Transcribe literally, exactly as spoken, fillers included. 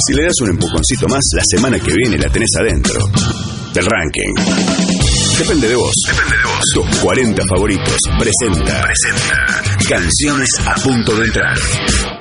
Si le das un empujoncito más, la semana que viene la tenés adentro del ranking. Depende de vos. Depende de vos. Tus cuarenta favoritos presenta. Presenta. Canciones a punto de entrar.